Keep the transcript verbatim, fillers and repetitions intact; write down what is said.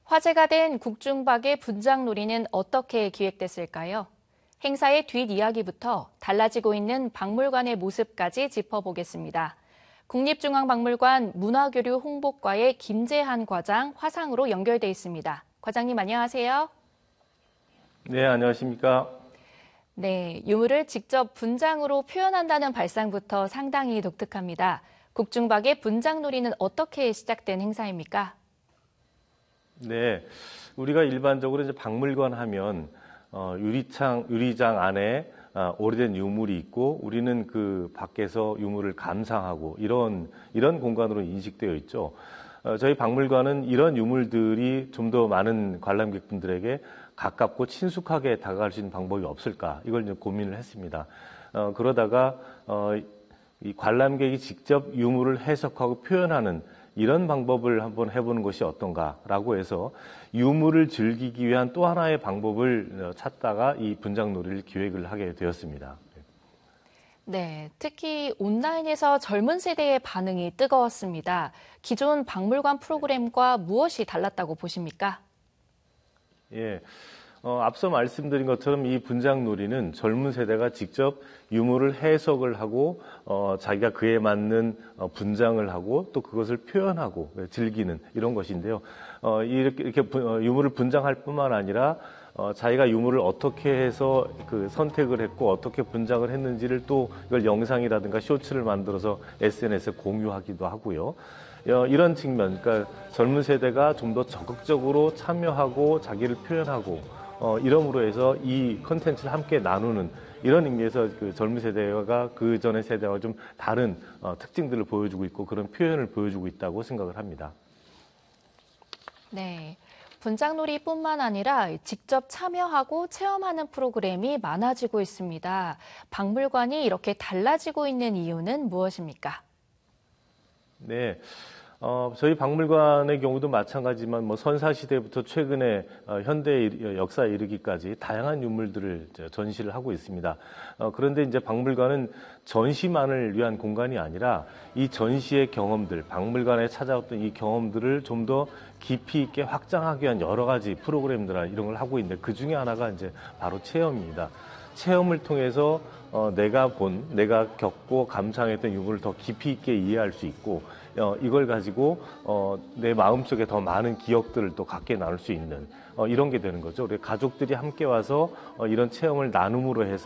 화제가 된 국중박의 분장놀이는 어떻게 기획됐을까요? 행사의 뒷이야기부터 달라지고 있는 박물관의 모습까지 짚어보겠습니다. 국립중앙박물관 문화교류 홍보과의 김재한 과장 화상으로 연결돼 있습니다. 과장님 안녕하세요. 네, 안녕하십니까? 네, 유물을 직접 분장으로 표현한다는 발상부터 상당히 독특합니다. 국중박의 분장놀이는 어떻게 시작된 행사입니까? 네, 우리가 일반적으로 이제 박물관 하면 어, 유리창, 유리장 안에 어, 오래된 유물이 있고 우리는 그 밖에서 유물을 감상하고 이런 이런 공간으로 인식되어 있죠. 어, 저희 박물관은 이런 유물들이 좀 더 많은 관람객분들에게 가깝고 친숙하게 다가갈 수 있는 방법이 없을까 이걸 이제 고민을 했습니다. 어, 그러다가 어, 이 관람객이 직접 유물을 해석하고 표현하는 이런 방법을 한번 해보는 것이 어떤가라고 해서 유물을 즐기기 위한 또 하나의 방법을 찾다가 이 분장놀이를 기획을 하게 되었습니다. 네, 특히 온라인에서 젊은 세대의 반응이 뜨거웠습니다. 기존 박물관 프로그램과 무엇이 달랐다고 보십니까? 예. 어, 앞서 말씀드린 것처럼 이 분장놀이는 젊은 세대가 직접 유물을 해석을 하고 어, 자기가 그에 맞는 어, 분장을 하고 또 그것을 표현하고 즐기는 이런 것인데요. 어, 이렇게, 이렇게 부, 어, 유물을 분장할 뿐만 아니라 어, 자기가 유물을 어떻게 해서 그 선택을 했고 어떻게 분장을 했는지를 또 이걸 영상이라든가 쇼츠를 만들어서 에스엔에스에 공유하기도 하고요. 어, 이런 측면, 그러니까 젊은 세대가 좀 더 적극적으로 참여하고 자기를 표현하고 어, 이름으로 해서 이 컨텐츠를 함께 나누는 이런 의미에서 그 젊은 세대가 그 전의 세대와 좀 다른 어, 특징들을 보여주고 있고 그런 표현을 보여주고 있다고 생각을 합니다. 네, 분장놀이뿐만 아니라 직접 참여하고 체험하는 프로그램이 많아지고 있습니다. 박물관이 이렇게 달라지고 있는 이유는 무엇입니까? 네. 어, 저희 박물관의 경우도 마찬가지지만 뭐 선사시대부터 최근에 어, 현대 역사에 이르기까지 다양한 유물들을 전시를 하고 있습니다. 어, 그런데 이제 박물관은 전시만을 위한 공간이 아니라 이 전시의 경험들, 박물관에 찾아왔던 이 경험들을 좀 더 깊이 있게 확장하기 위한 여러 가지 프로그램들 이런 걸 하고 있는데 그 중에 하나가 이제 바로 체험입니다. 체험을 통해서 어, 내가 본, 내가 겪고 감상했던 유물을 더 깊이 있게 이해할 수 있고 어, 이걸 가지고 어, 내 마음속에 더 많은 기억들을 또 갖게 나눌 수 있는 어, 이런 게 되는 거죠. 우리 가족들이 함께 와서 어, 이런 체험을 나눔으로 해서